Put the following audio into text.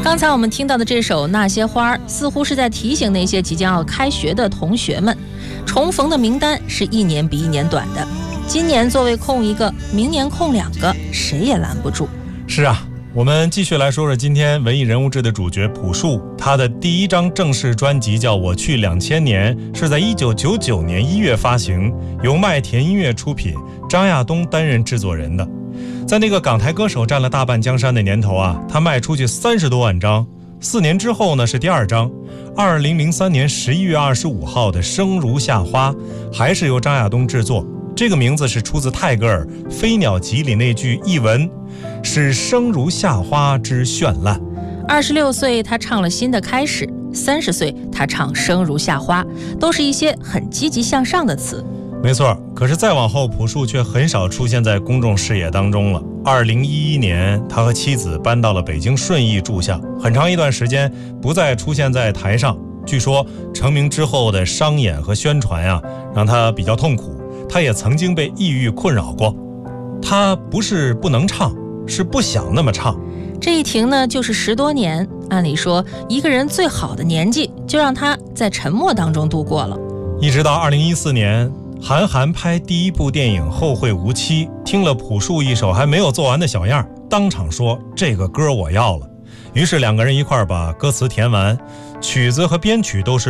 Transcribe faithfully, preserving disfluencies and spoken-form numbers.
刚才我们听到的这首《那些花》似乎是在提醒那些即将要开学的同学们，重逢的名单是一年比一年短的，今年座位空一个，明年空两个，谁也拦不住。 是啊，我们继续来说说今天文艺人物志的主角朴树。他的第一张正式专辑叫《我去两千年》，是在一九九九年一月发行，由麦田音乐出品，张亚东担任制作人的。在那个港台歌手占了大半江山的年头啊，他卖出去三十多万张。四年之后呢，是第二张，二零零三年十一月二十五号的《生如夏花》，还是由张亚东制作。这个名字是出自泰戈尔《飞鸟集》里那句译文，是生如夏花之绚烂。 二十六岁他唱了新的开始，三十岁他唱生如夏花，都是一些很积极向上的词。 没错，可是再往后朴树却很少出现在公众视野当中了。二零一一年他和妻子搬到了北京顺义住下，很长一段时间不再出现在台上。据说成名之后的商演和宣传啊，让他比较痛苦，他也曾经被抑郁困扰过。他不是不能唱，是不想那么唱。 这一停呢，就是十多年。按理说一个人最好的年纪就让他在沉默当中度过了。 一直到二零一四年韩寒拍第一部电影《后会无期》，听了朴树一首还没有做完的小样，当场说这个歌我要了。于是两个人一块儿把歌词填完，曲子和编曲都是